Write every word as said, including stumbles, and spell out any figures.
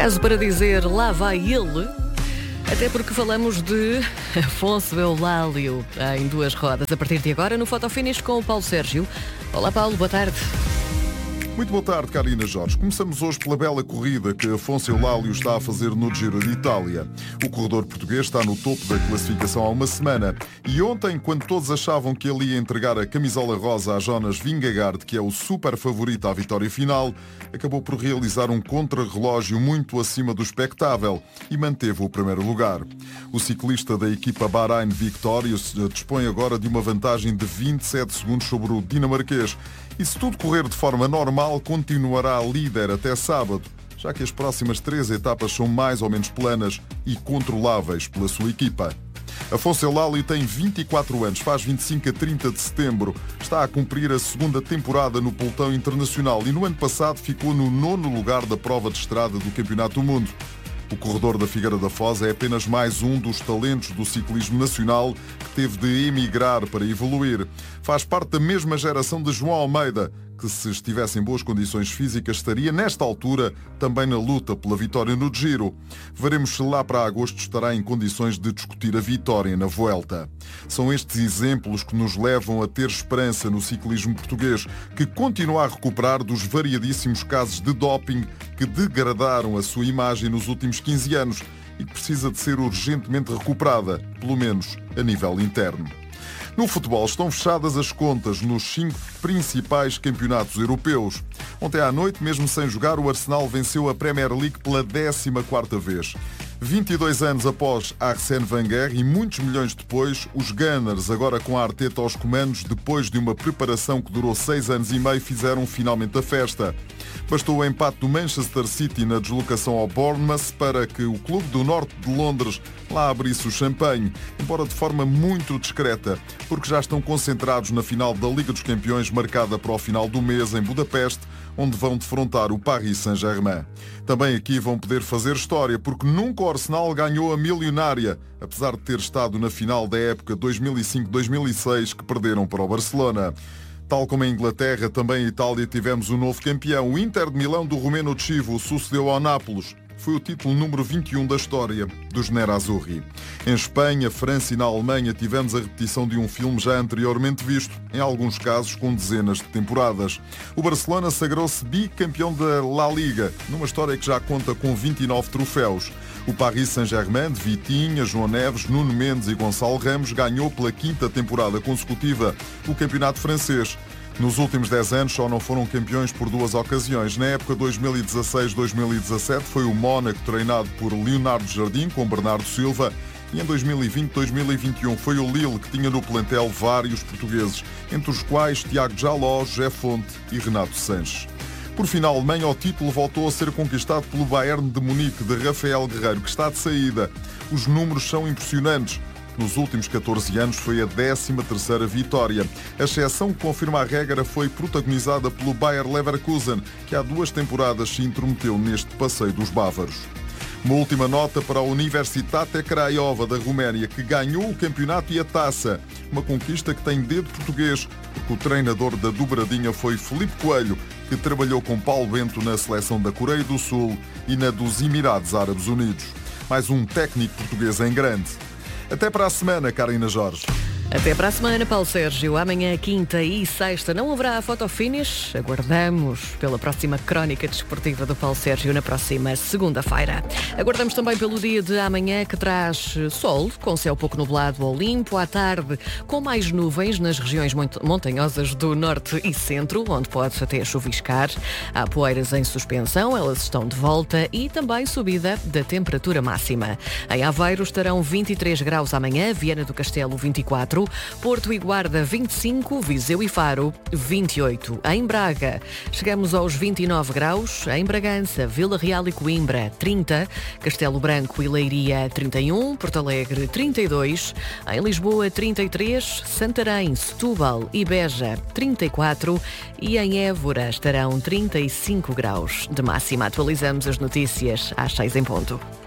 Caso para dizer lá vai ele, até porque falamos de Afonso Eulálio em duas rodas. A partir de agora no Fotofinish com o Paulo Sérgio. Olá Paulo, boa tarde. Muito boa tarde, Karina Jorge. Começamos hoje pela bela corrida que Afonso Eulálio está a fazer no Giro de Itália. O corredor português está no topo da classificação há uma semana. E ontem, quando todos achavam que ele ia entregar a camisola rosa a Jonas Vingegaard, que é o super favorito à vitória final, acabou por realizar um contrarrelógio muito acima do expectável e manteve o primeiro lugar. O ciclista da equipa Bahrain Victorious dispõe agora de uma vantagem de vinte e sete segundos sobre o dinamarquês. E se tudo correr de forma normal, continuará líder até sábado, já que as próximas três etapas são mais ou menos planas e controláveis pela sua equipa. Afonso Eulálio tem vinte e quatro anos, faz vinte e cinco a trinta de setembro, está a cumprir a segunda temporada no pelotão internacional e no ano passado ficou no nono lugar da prova de estrada do Campeonato do Mundo. O corredor da Figueira da Foz é apenas mais um dos talentos do ciclismo nacional que teve de emigrar para evoluir. Faz parte da mesma geração de João Almeida, que se estivesse em boas condições físicas estaria nesta altura também na luta pela vitória no Giro. Veremos se lá para agosto estará em condições de discutir a vitória na Vuelta. São estes exemplos que nos levam a ter esperança no ciclismo português, que continua a recuperar dos variadíssimos casos de doping que degradaram a sua imagem nos últimos quinze anos e que precisa de ser urgentemente recuperada, pelo menos a nível interno. No futebol estão fechadas as contas nos cinco principais campeonatos europeus. Ontem à noite, mesmo sem jogar, o Arsenal venceu a Premier League pela décima quarta vez. vinte e dois anos após Arsène Wenger e muitos milhões depois, os Gunners, agora com a Arteta aos comandos, depois de uma preparação que durou seis anos e meio, fizeram finalmente a festa. Bastou o empate do Manchester City na deslocação ao Bournemouth para que o clube do norte de Londres lá abrisse o champanhe, embora de forma muito discreta, porque já estão concentrados na final da Liga dos Campeões, marcada para o final do mês em Budapeste, onde vão defrontar o Paris Saint-Germain. Também aqui vão poder fazer história, porque nunca o Arsenal ganhou a milionária, apesar de ter estado na final da época dois mil e cinco dois mil e seis, que perderam para o Barcelona. Tal como em Inglaterra, também em Itália tivemos um novo campeão. O Inter de Milão do Romeno Chivo sucedeu ao Nápoles. Foi o título número vinte e um da história dos Nerazzurri. Em Espanha, França e na Alemanha tivemos a repetição de um filme já anteriormente visto, em alguns casos com dezenas de temporadas. O Barcelona sagrou-se bicampeão da La Liga, numa história que já conta com vinte e nove troféus. O Paris Saint-Germain, de Vitinha, João Neves, Nuno Mendes e Gonçalo Ramos, ganhou pela quinta temporada consecutiva o campeonato francês. Nos últimos dez anos só não foram campeões por duas ocasiões. Na época dois mil e dezasseis dois mil e dezassete foi o Mónaco, treinado por Leonardo Jardim com Bernardo Silva, e em dois mil e vinte dois mil e vinte e um foi o Lille, que tinha no plantel vários portugueses, entre os quais Tiago Jaló, José Fonte e Renato Sanches. Por fim, na Alemanha, o título voltou a ser conquistado pelo Bayern de Munique, de Rafael Guerreiro, que está de saída. Os números são impressionantes. Nos últimos catorze anos foi a décima terceira vitória. A exceção que confirma a regra foi protagonizada pelo Bayer Leverkusen, que há duas temporadas se intrometeu neste passeio dos bávaros. Uma última nota para a Universitate Craiova da Roménia, que ganhou o campeonato e a taça. Uma conquista que tem dedo português, porque o treinador da dobradinha foi Filipe Coelho, que trabalhou com Paulo Bento na seleção da Coreia do Sul e na dos Emirados Árabes Unidos. Mais um técnico português em grande. Até para a semana, Karina Jorge. Até para a semana, Paulo Sérgio. Amanhã, quinta e sexta, não haverá Fotofinish. Aguardamos pela próxima crónica desportiva do Paulo Sérgio na próxima segunda-feira. Aguardamos também pelo dia de amanhã, que traz sol, com céu pouco nublado ou limpo. À tarde, com mais nuvens nas regiões montanhosas do norte e centro, onde pode até chuviscar. Há poeiras em suspensão, elas estão de volta, e também subida da temperatura máxima. Em Aveiro estarão vinte e três graus amanhã, Viana do Castelo vinte e quatro, Porto e Guarda vinte e cinco, Viseu e Faro vinte e oito. Em Braga chegamos aos vinte e nove graus, em Bragança, Vila Real e Coimbra trinta, Castelo Branco e Leiria trinta e um, Porto Alegre trinta e dois, em Lisboa trinta e três, Santarém, Setúbal e Beja trinta e quatro e em Évora estarão trinta e cinco graus de máxima. Atualizamos as notícias às seis em ponto.